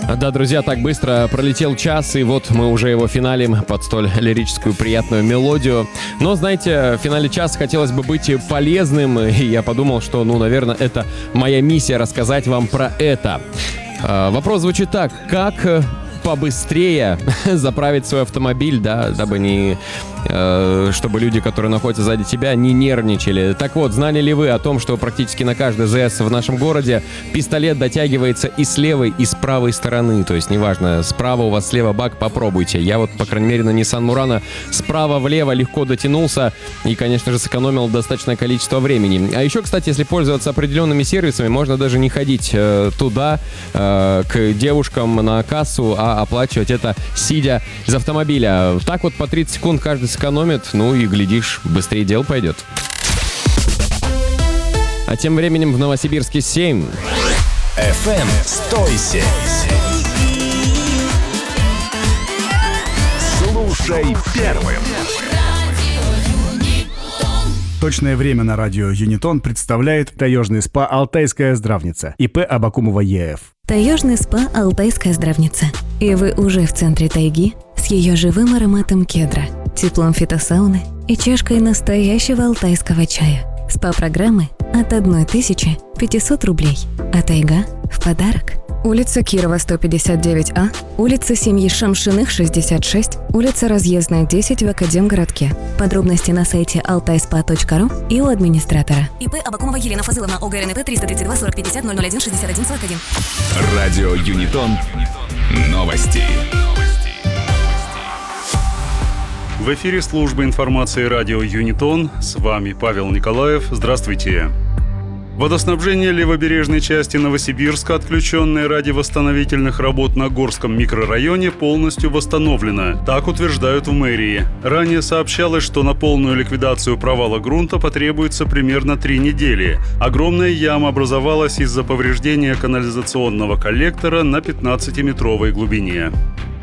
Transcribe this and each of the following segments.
Да, друзья, так быстро пролетел час, и вот мы уже его финалим под столь лирическую приятную мелодию. Но, знаете, в финале часа хотелось бы быть полезным, и я подумал, что, наверное, это моя миссия рассказать вам про это. Вопрос звучит так: как побыстрее заправить свой автомобиль, да, дабы чтобы люди, которые находятся сзади тебя, не нервничали. Так вот, знали ли вы о том, что практически на каждой ЗС в нашем городе пистолет дотягивается и с левой, и с правой стороны? То есть, неважно, справа у вас, слева бак, попробуйте. Я вот, по крайней мере, на Nissan Murano справа влево легко дотянулся и, конечно же, сэкономил достаточное количество времени. А еще, кстати, если пользоваться определенными сервисами, можно даже не ходить туда, к девушкам на кассу, а оплачивать это сидя из автомобиля. Так вот по 30 секунд каждый сэкономит, и, глядишь, быстрее дело пойдет. А тем временем в Новосибирске 7. FM 107. Слушай первым. Точное время на радио Юнитон представляет таежный СПА «Алтайская здравница» ИП Абакумова ЕФ. Таежный СПА «Алтайская здравница». И вы уже в центре тайги с ее живым ароматом кедра, теплом фитосауны и чашкой настоящего алтайского чая. СПА-программы от 1500 рублей, а тайга в подарок. Улица Кирова, 159А, улица семьи Шамшиных, 66, улица Разъездная, 10 в Академгородке. Подробности на сайте altaispa.ru и у администратора. ИП Абакумова Елена Фазыловна, ОГРНП 332 40 50 001 61 41. Радио Юнитон. Новости. В эфире службы информации радио Юнитон. С вами Павел Николаев. Здравствуйте. Водоснабжение левобережной части Новосибирска, отключенное ради восстановительных работ на Горском микрорайоне, полностью восстановлено. Так утверждают в мэрии. Ранее сообщалось, что на полную ликвидацию провала грунта потребуется примерно 3 недели. Огромная яма образовалась из-за повреждения канализационного коллектора на 15-метровой глубине.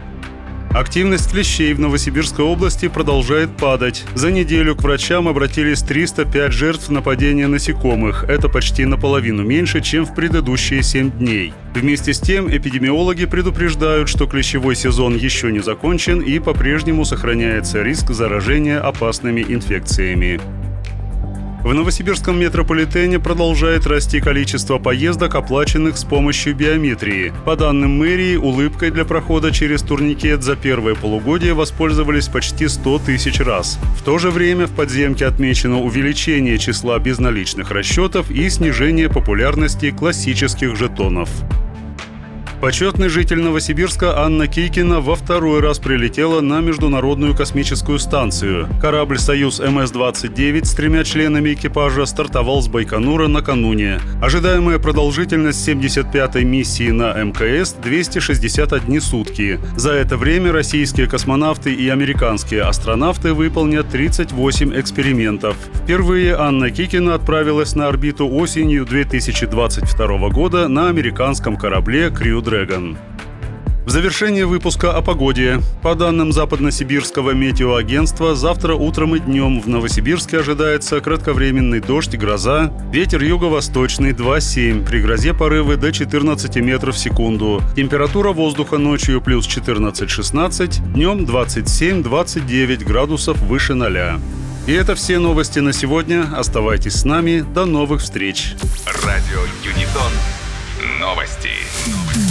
Активность клещей в Новосибирской области продолжает падать. За неделю к врачам обратились 305 жертв нападения насекомых. Это почти наполовину меньше, чем в предыдущие 7 дней. Вместе с тем, эпидемиологи предупреждают, что клещевой сезон еще не закончен и по-прежнему сохраняется риск заражения опасными инфекциями. В Новосибирском метрополитене продолжает расти количество поездок, оплаченных с помощью биометрии. По данным мэрии, улыбкой для прохода через турникет за первое полугодие воспользовались почти 100 тысяч раз. В то же время в подземке отмечено увеличение числа безналичных расчетов и снижение популярности классических жетонов. Почетный житель Новосибирска Анна Кикина во второй раз прилетела на Международную космическую станцию. Корабль «Союз МС-29» с 3 членами экипажа стартовал с Байконура накануне. Ожидаемая продолжительность 75-й миссии на МКС – 261 сутки. За это время российские космонавты и американские астронавты выполнят 38 экспериментов. Впервые Анна Кикина отправилась на орбиту осенью 2022 года на американском корабле «Крю Дрэгон». В завершение выпуска о погоде. По данным Западносибирского метеоагентства, завтра утром и днем в Новосибирске ожидается кратковременный дождь и гроза. Ветер юго-восточный 2,7, при грозе порывы до 14 метров в секунду. Температура воздуха ночью плюс 14-16, днем 27-29 градусов выше 0. И это все новости на сегодня. Оставайтесь с нами. До новых встреч. Радио Юнитон. Новости.